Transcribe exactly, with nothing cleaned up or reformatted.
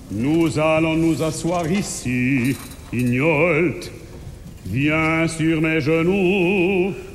Nous allons nous asseoir ici, Ignolte. Viens sur mes genoux.